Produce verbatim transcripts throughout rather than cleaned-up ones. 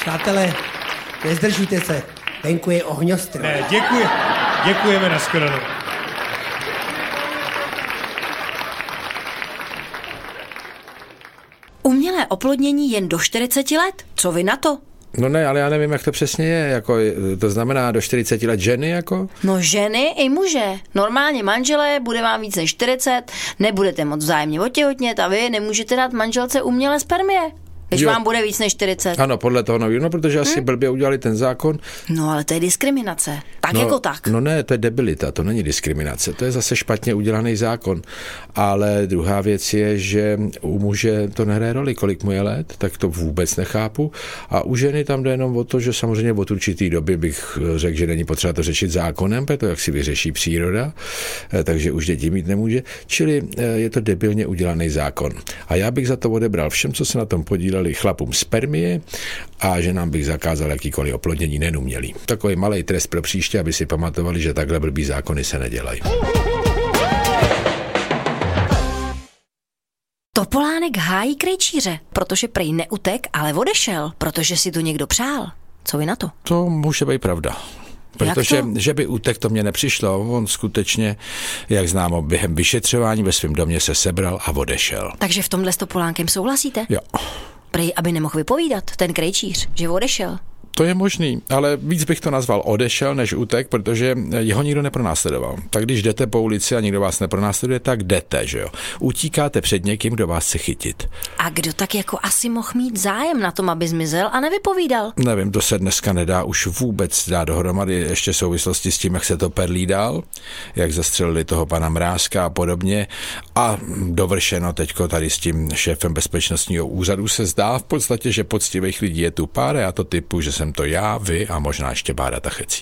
Přátelé, nezdržujte se, venku je ohňostroj. Ne, děkuji, děkujeme, nashledanou. Umělé oplodnění jen do čtyřiceti let? Co vy na to? No ne, ale já nevím, jak to přesně je, jako, to znamená do čtyřiceti let ženy, jako? No ženy i muže. Normálně manželé, bude vám víc než čtyřicet, nebudete moc vzájemně otěhotnět a vy nemůžete dát manželce umělé spermie. Když jo. vám bude víc než čtyřicet. Ano, podle toho nového, no protože asi hmm? blbě udělali ten zákon. No ale to je diskriminace. Tak no, jako tak. No ne, to je debilita, to není diskriminace, to je zase špatně udělaný zákon. Ale druhá věc je, že u muže to nehraje roli, kolik mu je let, tak to vůbec nechápu. A u ženy tam jde jenom o to, že samozřejmě od určitý doby bych řekl, že není potřeba to řešit zákonem, protože jak si vyřeší příroda, takže už děti mít nemůže. Čili je to debilně udělaný zákon. A já bych za to odebral všem, co se na tom podíleli, chlapům spermie a že nám bych zakázal jakýkoliv oplodnění nenumělý. Takový malý trest pro příště, aby si pamatovali, že takhle blbý zákony se nedělají. Topolánek hájí krejčíře, protože prej neutek, ale odešel, protože si to někdo přál. Co vy na to? To může být pravda. Protože, že by útek, to mě nepřišlo, on skutečně, jak známo, během vyšetřování ve svém domě se sebral a odešel. Takže v tomhle s Topolánkem souhlasíte? Jo. Prej, aby nemohl vypovídat, ten krejčíř, že odešel. To je možný, ale víc bych to nazval odešel než útek, protože jeho nikdo nepronásledoval. Tak když jdete po ulici a nikdo vás nepronásleduje, tak jdete, že jo. Utíkáte před někým, kdo vás chce chytit. A kdo tak jako asi mohl mít zájem na tom, aby zmizel a nevypovídal? Nevím, to se dneska nedá už vůbec dát dohromady, ještě v souvislosti s tím, jak se to perlí dál, jak zastřelili toho pana Mrázka a podobně. A dovršeno teďko tady s tím šéfem bezpečnostního úřadu se zdá v podstatě, že poctivých lidí je tu pár, já to typu, že jsem to já, vy a možná ještě Bára Tachecí.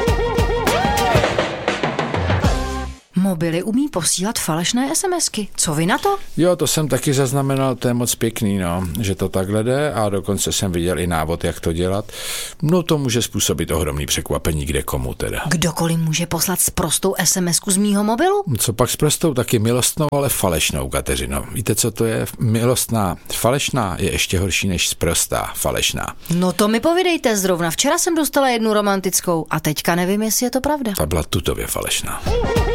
Mobily umí posílat falešné SMSky. Co vy na to? Jo, to jsem taky zaznamenal, to je moc pěkný, no, že to takhle jde a dokonce jsem viděl i návod, jak to dělat. No to může způsobit ohromný překvapení, kde komu teda. Kdokoliv může poslat sprostou SMSku z mýho mobilu? Co pak sprostou, taky milostnou, ale falešnou, Kateřino. Víte, co to je? Milostná falešná je ještě horší než sprostá falešná. No to mi povídejte, zrovna včera jsem dostala jednu romantickou a teďka nevím, jestli je to pravda. Ta byla tutově falešná.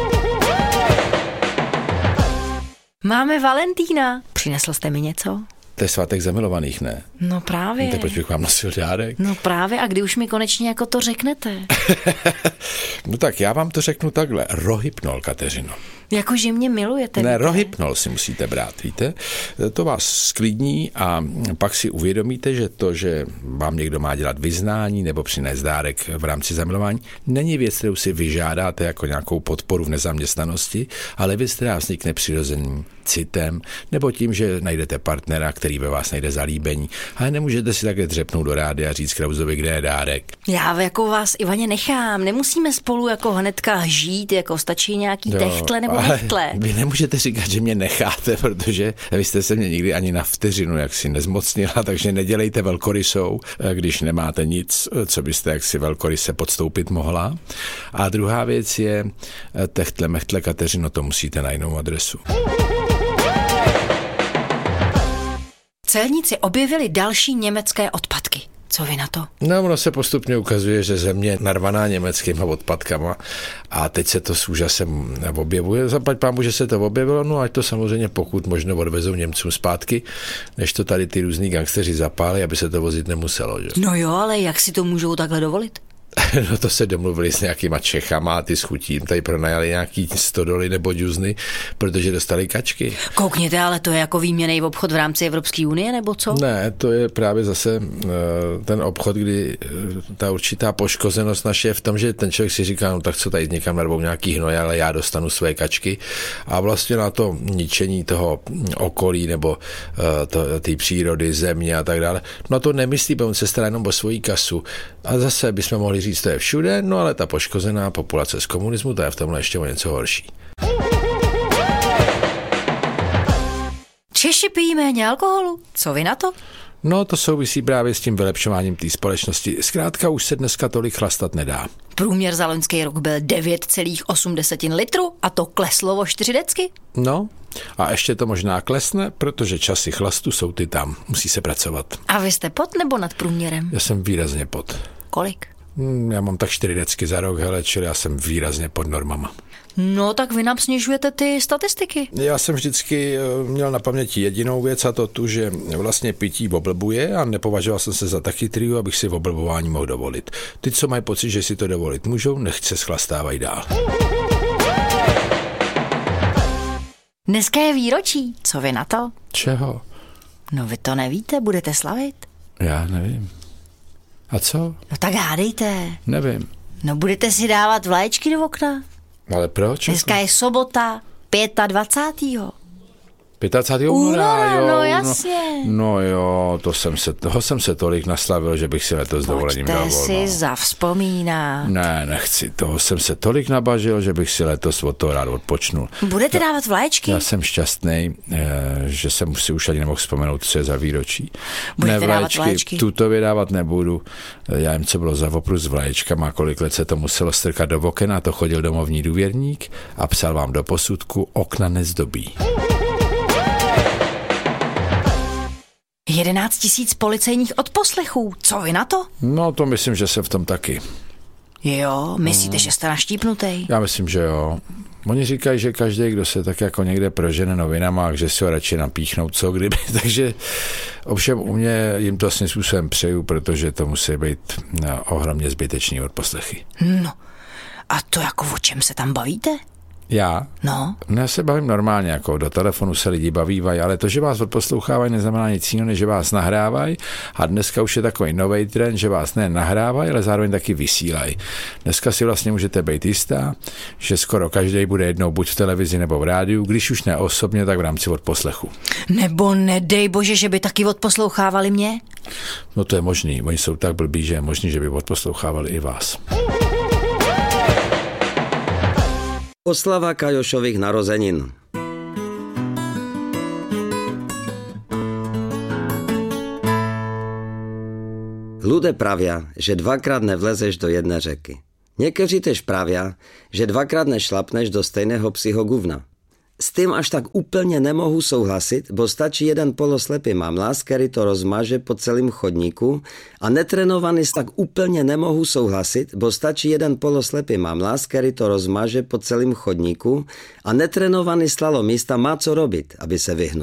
Máme Valentína. Přinesl jste mi něco? To je svátek zamilovaných, ne? No právě. Tak proč bych vám nosil dárek? No právě, a kdy už mi konečně jako to řeknete? No tak já vám to řeknu takhle. Rohypnol, Kateřino. Jakože mě milujete. Ne, rohypnol si musíte brát, víte? To vás sklidní a pak si uvědomíte, že to, že vám někdo má dělat vyznání nebo přinést dárek v rámci zamilování, není věc, kterou si vyžádáte jako nějakou podporu v nezaměstnanosti, ale věc, která vznikne přirozeným citem nebo tím, že najdete partnera, který ve vás najde zalíbení, ale nemůžete si takhle dřepnout do rádia a říct Krausovi, kde je dárek. Já jako vás, Ivaně, nechám. Nemusíme spolu jako hnedka žít, jako stačí nějaký jo, techtle nebo nechtle. Vy nemůžete říkat, že mě necháte, protože vy jste se mě nikdy ani na vteřinu jaksi nezmocnila, takže nedělejte velkorysou, když nemáte nic, co byste jaksi velkoryse podstoupit mohla. A druhá věc je techtle, mechtle, Kateřino, to musíte na jinou adresu. Celníci objevili další německé odpadky. Co vy na to? No, ono se postupně ukazuje, že země narvaná německýma odpadkama a teď se to s úžasem objevuje. Zaplať pámu, že se to objevilo, no ať to samozřejmě pokud možno odvezou Němcům zpátky, než to tady ty různý gangsteři zapálí, aby se to vozit nemuselo. Že? No jo, ale jak si to můžou takhle dovolit? No to se domluvili s nějakýma Čechama a ty s chutím tady pronajali nějaký stodoly nebo džuzny, protože dostali kačky. Koukněte, ale to je jako výměnný obchod v rámci Evropské unie, nebo co? Ne, to je právě zase ten obchod, kdy ta určitá poškozenost naše je v tom, že ten člověk si říká, no tak co tady někam narvou nějaký hnoj, ale já dostanu své kačky a vlastně na to ničení toho okolí nebo té přírody, země a tak dále, no to nemyslí, on se stará jenom o svoji kasu a zase bychom mohli říct, to je všude, no ale ta poškozená populace z komunismu, ta je v tomhle ještě o něco horší. Češi pijí méně alkoholu. Co vy na to? No, to souvisí právě s tím vylepšováním té společnosti. Zkrátka už se dneska tolik chlastat nedá. Průměr za loňský rok byl devět celá osm litru a to kleslo o čtyři decky. No, a ještě to možná klesne, protože časy chlastu jsou ty tam. Musí se pracovat. A vy jste pod nebo nad průměrem? Já jsem výrazně pod. Kolik? Hmm, já mám tak čtyři decky za rok, hele, čili já jsem výrazně pod normama. No, tak vy nám snižujete ty statistiky. Já jsem vždycky měl na paměti jedinou věc, a to tu, že vlastně pití oblbuje a nepovažoval jsem se za taky chytrýho, abych si oblbování mohl dovolit. Ty, co mají pocit, že si to dovolit můžou, nechť se schlastávají dál. Dneska je výročí. Co vy na to? Čeho? No vy to nevíte, budete slavit. Já nevím. A co? No tak hádejte. Nevím. No budete si dávat vlaječky do okna. Ale proč? Dneska je sobota, dvacátého pátého dvacátého pátého února, jo, no jasně. No, no jo, to jsem se, toho jsem se tolik naslavil, že bych si letos dovolením dal volno. Pojďte si zavzpomínat. Ne, nechci, toho jsem se tolik nabažil, že bych si letos od toho rád odpočnul. Budete dávat vlaječky? Já jsem šťastný, že jsem si už ani nemohl vzpomenout, co je za výročí. Budete ne, dávat vlaječky? Tuto vydávat nebudu. Já jim, co bylo za opru s vlaječkama, kolik let se to muselo strkat do oken, a to chodil domovní důvěrník a psal vám do posudku, okna nezdobí. jedenáct tisíc policejních odposlechů. Co vy na to? No, to myslím, že jsem v tom taky. Jo, myslíte, hmm. že jste naštípnutej? Já myslím, že jo. Oni říkají, že každý, kdo se tak jako někde prožene novinama, že si ho radši napíchnou, co kdyby. Takže ovšem u mě jim to svým způsobem přeju, protože to musí být no, ohromně zbytečný odposlechy. No, a to jako o čem se tam bavíte? Já? No. No, já se bavím normálně, jako do telefonu se lidi bavívají, ale to, že vás odposlouchávají, neznamená nic jiného, než že vás nahrávají, a dneska už je takový nový trend, že vás ne nahrávají, ale zároveň taky vysílají. Dneska si vlastně můžete být jistá, že skoro každý bude jednou buď v televizi nebo v rádiu, když už ne osobně, tak v rámci odposlechu. Nebo nedej bože, že by taky odposlouchávali mě? No to je možný, oni jsou tak blbí, že je možný, že by odposlouchávali i vás. Oslava Kajošových narozenin. Ľudia pravia, že dvakrát nevlezeš do jedné řeky. Někteří tež pravia, že dvakrát nešlapneš do stejného psího guvna. S tým až tak úplně nemohu souhlasit, bo stačí jeden poloslepý mamlás, který to rozmaže po celém chodníku, a netrenovaný s tak úplně nemohu souhlasit, bo stačí jeden poloslepý mamlás, který to rozmaže po celém chodníku, a netrenovaný slalomista má co robit, aby se vyhnul.